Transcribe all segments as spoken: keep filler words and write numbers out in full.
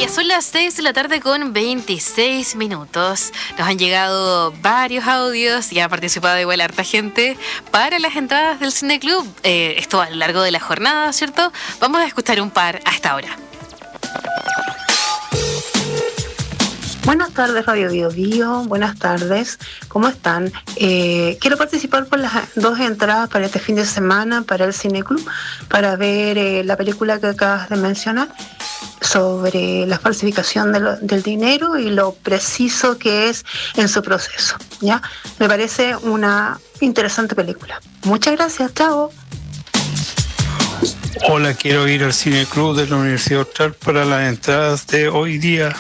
Ya son las seis de la tarde con veintiséis minutos. Nos han llegado varios audios y ha participado igual harta gente para las entradas del Cine Club. Eh, esto a lo largo de la jornada, ¿cierto? Vamos a escuchar un par hasta ahora. Buenas tardes, Radio Bio Bio. Buenas tardes. ¿Cómo están? Eh, quiero participar por las dos entradas para este fin de semana para el Cine Club, para ver eh, la película que acabas de mencionar sobre la falsificación de lo, del dinero y lo preciso que es en su proceso. ¿Ya? Me parece una interesante película. Muchas gracias. Chao. Hola, quiero ir al Cine Club de la Universidad Austral para las entradas de hoy día.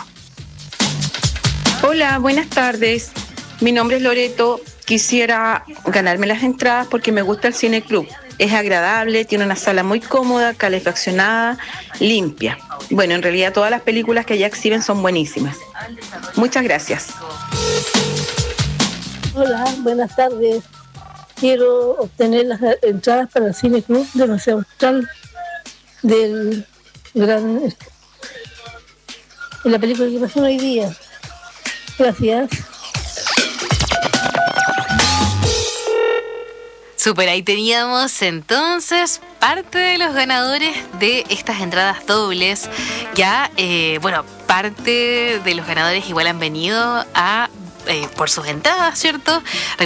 Hola, buenas tardes. Mi nombre es Loreto. Quisiera ganarme las entradas porque me gusta el Cine Club. Es agradable, tiene una sala muy cómoda, calefaccionada, limpia. Bueno, en realidad todas las películas que allá exhiben son buenísimas. Muchas gracias. Hola, buenas tardes. Quiero obtener las entradas para el Cine Club de la Universidad Austral del gran... de la película que pasó hoy día. Gracias. Super, ahí teníamos entonces parte de los ganadores de estas entradas dobles. Ya, eh, bueno, parte de los ganadores igual han venido a eh, por sus entradas, ¿cierto?